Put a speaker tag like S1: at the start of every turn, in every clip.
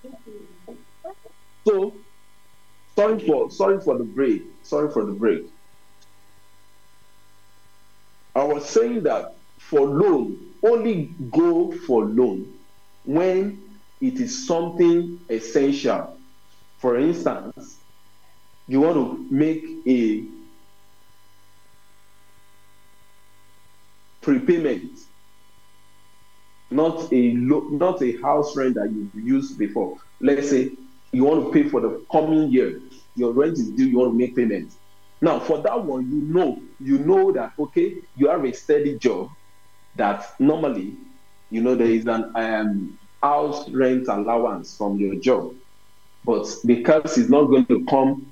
S1: So sorry for the break. Sorry for the break. I was saying that for loan, only go for loan when it is something essential. For instance, you want to make a prepayment, not a house rent that you've used before. Let's say you want to pay for the coming year, your rent is due, you want to make payments. Now, for that one, you know that okay, you have a steady job that normally, there is an house rent allowance from your job, but because it's not going to come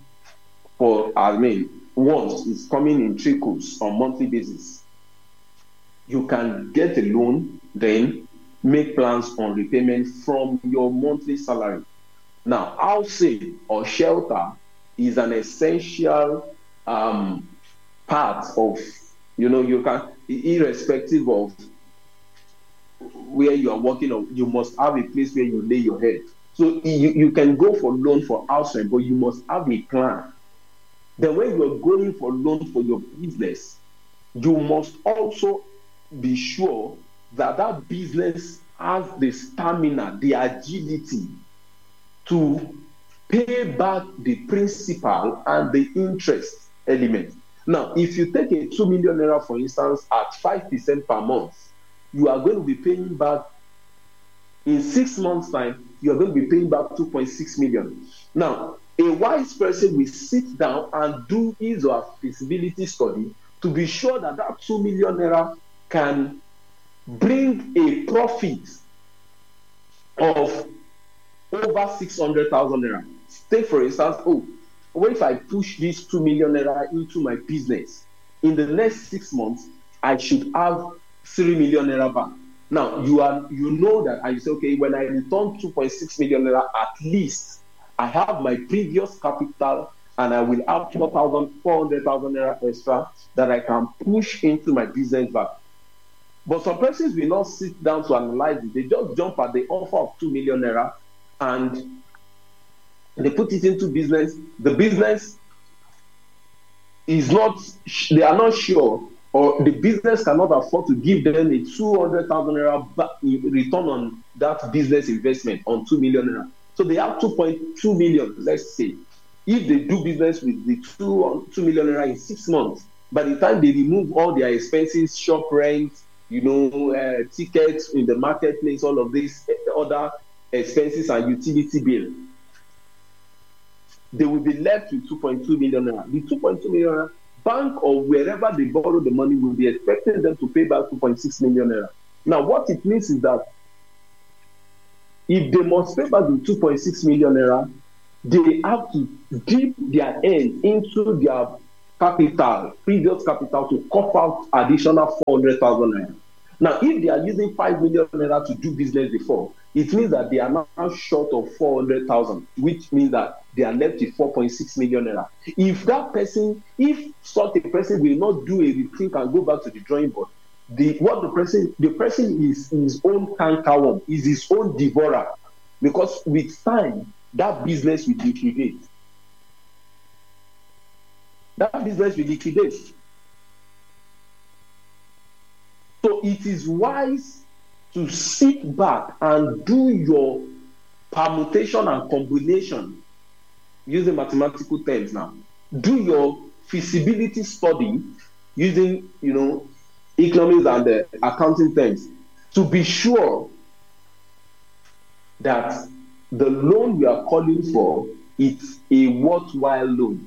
S1: once, it's coming in trickles on monthly basis. You can get a loan, then make plans on repayment from your monthly salary. Now, housing or shelter is an essential part of, you can, irrespective of where you are working, or you must have a place where you lay your head. So you can go for loan for house rent, but you must have a plan. Then when you are going for loan for your business, you must also be sure that that business has the stamina, the agility to pay back the principal and the interest element. Now, if you take a 2 million naira, for instance, at 5% per month, you are going to be paying back in 6 months' time, you are going to be paying back 2.6 million. Now, a wise person will sit down and do his or her feasibility study to be sure that that 2 million naira can bring a profit of over 600,000 naira. Take for instance, what if I push this 2 million naira into my business? In the next 6 months, I should have 3 million naira back. Now you know that, and you say, okay, when I return 2.6 million naira, at least I have my previous capital and I will have 400,000 naira extra that I can push into my business back. But some persons will not sit down to analyze it. They just jump at the offer of 2 million naira and they put it into business. The business is not, they are not sure, or the business cannot afford to give them a 200,000 naira return on that business investment on 2 million naira. So they have 2.2 million, let's say. If they do business with the 2 million naira in 6 months, by the time they remove all their expenses, shop rent, tickets in the marketplace, all of these other expenses and utility bill, they will be left with 2.2 million naira. The 2.2 million naira, bank or wherever they borrow the money will be expecting them to pay back 2.6 million naira. Now, what it means is that if they must pay back the 2.6 million naira, they have to dip their end into their capital, previous capital, to cough out additional 400,000 naira. Now, if they are using 5 million naira to do business before, it means that they are now short of 400,000, which means that they are left with 4.6 million naira. If such a person will not do a rethink and go back to the drawing board, the person is his own cankerworm, is his own devourer, because with time that business will liquidate. That business will liquidate. So it is wise to sit back and do your permutation and combination, using mathematical terms now. Do your feasibility study using, economics and accounting terms, to be sure that the loan you are calling for is a worthwhile loan.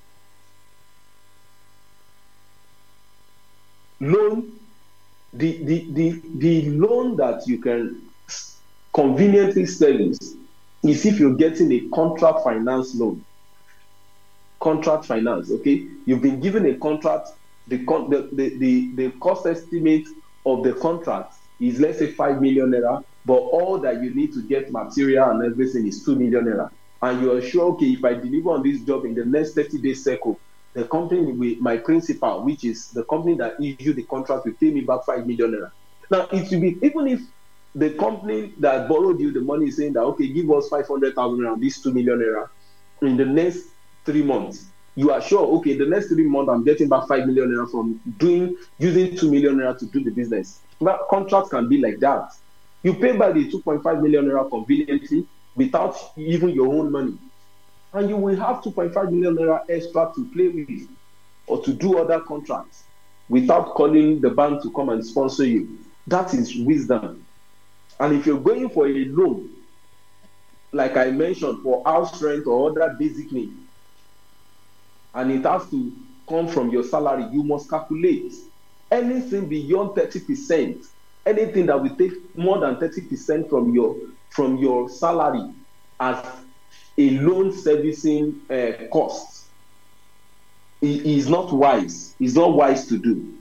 S1: The loan that you can conveniently service is if you're getting a contract finance loan. Contract finance, okay? You've been given a contract, the cost estimate of the contract is, let's say, 5 million naira, but all that you need to get material and everything is 2 million naira. And you are sure, okay, if I deliver on this job in the next 30-day cycle, the company with my principal, which is the company that issued the contract, will pay me back 5 million naira. Now, it will be, even if the company that borrowed you the money is saying that, okay, give us 500,000 naira, this 2 million naira in the next 3 months. You are sure, okay, the next 3 months I'm getting back 5 million naira from using 2 million naira to do the business. But contracts can be like that. You pay back the 2.5 million naira conveniently without even your own money, and you will have 2.5 million naira extra to play with or to do other contracts without calling the bank to come and sponsor you. That is wisdom. And if you're going for a loan, like I mentioned, for house rent or other basic needs, and it has to come from your salary, you must calculate anything beyond 30%, anything that will take more than 30% from your salary as a loan servicing cost. It is not wise. It's not wise to do.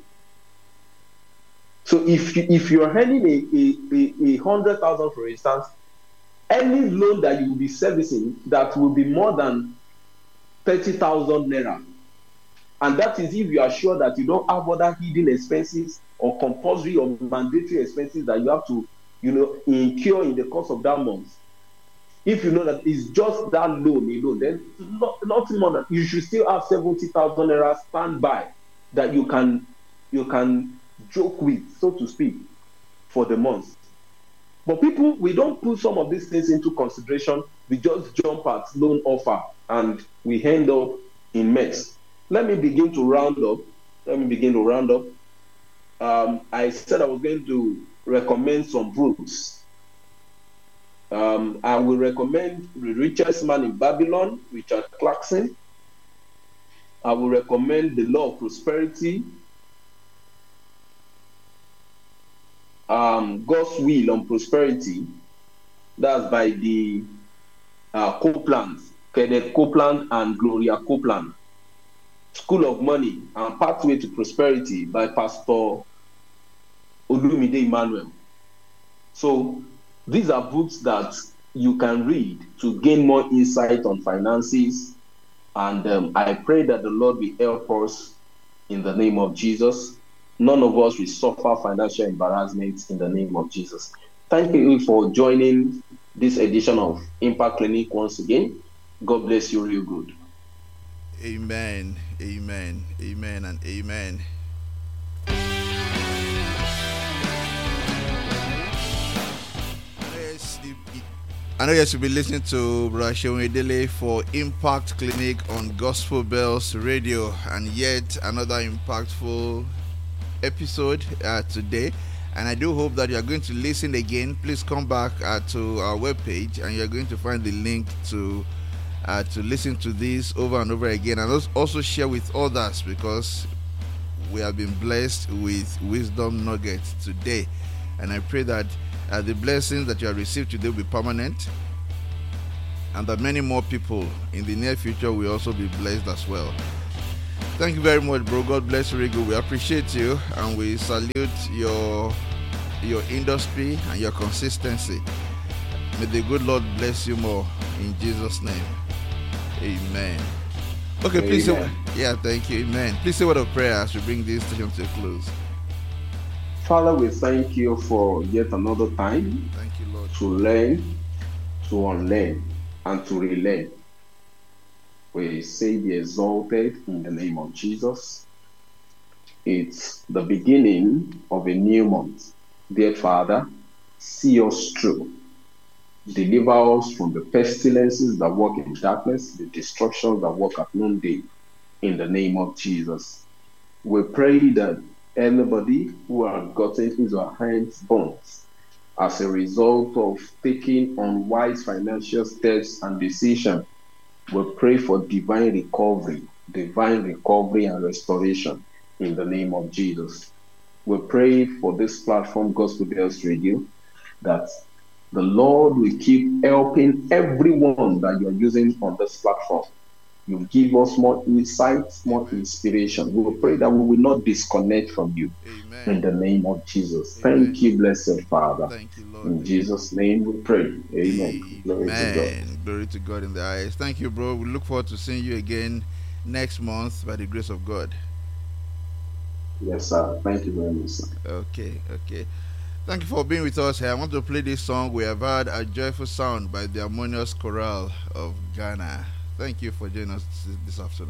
S1: So if you're earning a 100,000, for instance, any loan that you will be servicing that will be more than 30,000 naira, and that is if you are sure that you don't have other hidden expenses or compulsory or mandatory expenses that you have to, incur in the course of that month. If you know that it's just that loan alone, then nothing more than you should still have 70,000 naira standby that you can joke with, so to speak, for the month. But people, we don't put some of these things into consideration. We just jump at loan offer and we end up in mess. Let me begin to round up. I said I was going to recommend some books. I will recommend The Richest Man in Babylon, Richard Clarkson. I will recommend The Law of Prosperity, God's Will on Prosperity. That's by the Copeland, Kenneth Copeland and Gloria Copeland. School of Money and Pathway to Prosperity by Pastor Olumide Emmanuel. So these are books that you can read to gain more insight on finances, and I pray that the Lord will help us in the name of Jesus. None of us will suffer financial embarrassment in the name of Jesus. Thank you for joining this edition of Impact Clinic once again. God bless you real good.
S2: Amen, amen, amen, and amen. I know you should be listening to Brother Seun Edele for Impact Clinic on Gospel Bells Radio, and yet another impactful episode today. And I do hope that you are going to listen again. Please come back to our webpage, and you are going to find the link to listen to this over and over again, and also share with others, because we have been blessed with wisdom nuggets today. And I pray that the blessings that you have received today will be permanent, and that many more people in the near future will also be blessed as well. Thank you very much, bro. God bless you, Rigo. We appreciate you, and we salute your industry and your consistency. May the good Lord bless you more in Jesus' name. Amen. Okay, amen. Please say, thank you. Amen. Please say a word of prayer as we bring this session to a close.
S1: Father, we thank you for yet another time.
S2: Thank you, Lord.
S1: To learn, to unlearn, and to relearn. We say be exalted in the name of Jesus. It's the beginning of a new month. Dear Father, see us through. Deliver us from the pestilences that work in darkness, the destructions that work at noonday, in the name of Jesus. We pray that anybody who has gotten his or her hands burnt as a result of taking unwise financial steps and decisions, we pray for divine recovery and restoration in the name of Jesus. We pray for this platform, Gospel Bells Radio, that the Lord will keep helping everyone that you're using on this platform. You give us more insights, more inspiration. We will pray that we will not disconnect from you. Amen. In the name of Jesus. Amen. Thank you, blessed Father.
S2: Thank you, Lord.
S1: In Jesus' name we pray. Amen. Glory to God.
S2: Glory to God in the highest. Thank you, bro. We look forward to seeing you again next month by the grace of God.
S1: Yes, sir. Thank you very much, sir.
S2: Okay. Thank you for being with us here. I want to play this song. We have heard A Joyful Sound by the Harmonious Chorale of Ghana. Thank you for joining us this afternoon.